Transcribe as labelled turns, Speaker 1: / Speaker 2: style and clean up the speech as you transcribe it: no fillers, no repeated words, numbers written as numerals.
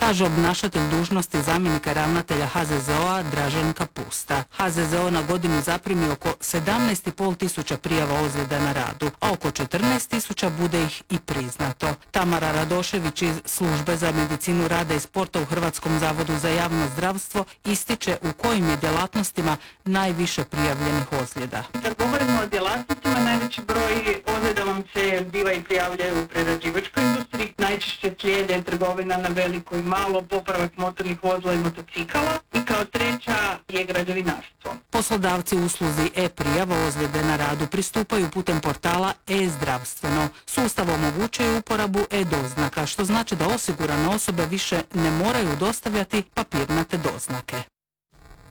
Speaker 1: kaže obnašatelj dužnosti zamjenika ravnatelja HZZO-a Dražen Kapusta. HZZO na godinu zaprimi oko 17,5 tisuća prijava ozljeda na radu, a oko 14 tisuća bude ih i priznato. Tamara Radošević iz Službe za medicinu rada i sporta u Hrvatskom zavodu za javno zdravstvo ističe u kojim je djelatnostima najviše prijavljenih ozljeda.
Speaker 2: Kad govorimo o djelatnostima, najveći broj ozljeda vam se biva i prijavljaju u prerađivačkoj industriji. Najčešće slijede trgovina na veliko i malo, popravak motornih vozila i motocikala i kao treća je građevinarstvo.
Speaker 1: Poslodavci u usluzi e-prijava ozljede na radu pristupaju putem portala e-zdravstveno. Sustav omogućuje uporabu e-doznaka, što znači da osigurane osobe više ne moraju dostavljati papirnate doznake.